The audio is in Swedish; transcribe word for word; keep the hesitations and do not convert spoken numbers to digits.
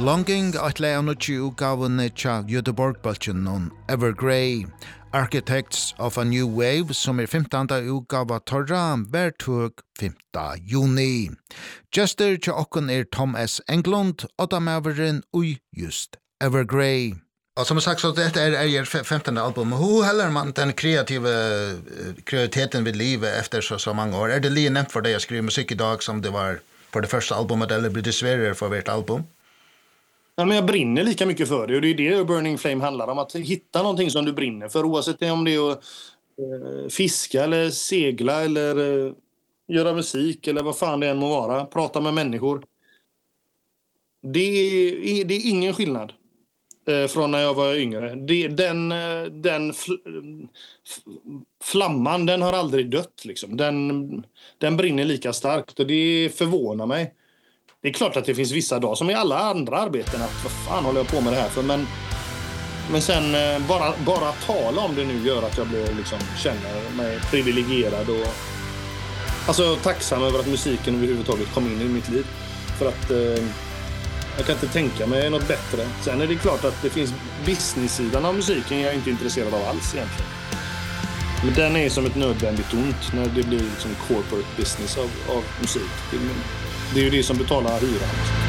Longing at Leonucci utgavene tja Göteborg-bølgen non Evergrey. Architects of a New Wave, som er femtanda utgava torra, vertug femta juni. Jester tja okken er Tom S. Englund, og da maveren ui just Evergrey. Och som sagt så detta är er femtonde album. Hur håller man den kreativa kreativiteten vid livet efter så så många år? Är det lite nämnt för dig att skriva musik idag som det var på det första albumet eller blir det svårare för vårt album? Ja, men jag brinner lika mycket för det och det är det Burning Flame handlar om. Att hitta någonting som du brinner för, oavsett om det är att eh, fiska eller segla eller eh, göra musik eller vad fan det än må vara. Prata med människor. Det är, det är ingen skillnad eh, från när jag var yngre. Det, den den fl, flamman, den har aldrig dött. Liksom. Den, den brinner lika starkt och det förvånar mig. Det är klart att det finns vissa dagar som i alla andra arbeten att vad fan håller jag på med det här för, men men sen bara bara tala om det nu gör att jag blir liksom känner mig privilegierad och alltså tacksam över att musiken överhuvudtaget kom in i mitt liv, för att eh, jag kan inte tänka mig något bättre. Sen är det klart att det finns business-sidan av musiken jag är inte intresserad av alls egentligen. Men den är som ett nödvändigt ont när det blir liksom corporate business av av musik. Det är ju det som betalar hyran.